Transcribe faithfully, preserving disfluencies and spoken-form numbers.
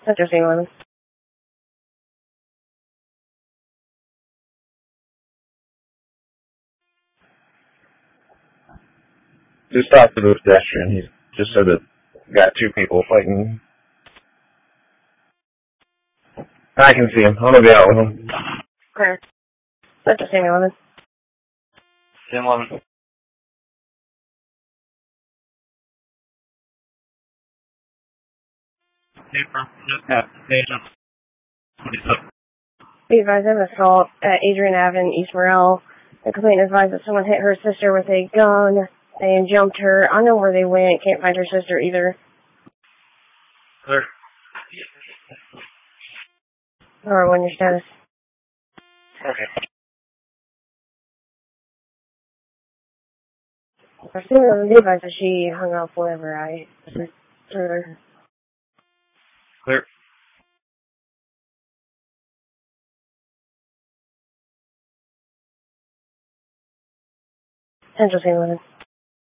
Central Saint Louis. Just talk to the pedestrian. He just said that got two people fighting. I can see him. I'm gonna be out with him. Okay. Central Saint Louis. Saint Louis. Be advised of assault at Adrian Avenue, East Morel. The complainant advised that someone hit her sister with a gun and jumped her. I don't know where they went. Can't find her sister either. Clear. Or when your status. Okay. I assume it was advised that she hung up whenever I threw her. Clear. Central Saint Louis.